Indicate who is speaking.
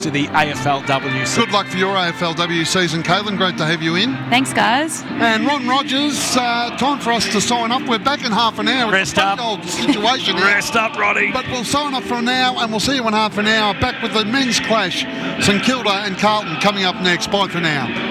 Speaker 1: to the AFLW season.
Speaker 2: Good luck for your AFLW season, Caitlin. Great to have you in.
Speaker 3: Thanks, guys.
Speaker 2: And Ron Rogers, time for us to sign up. We're back in half an hour.
Speaker 1: Rest up.
Speaker 2: Old situation here.
Speaker 1: Rest up, Roddy.
Speaker 2: But we'll sign up for now, and we'll see you in half an hour. Back with the men's clash, St Kilda and Carlton coming up next. Bye for now.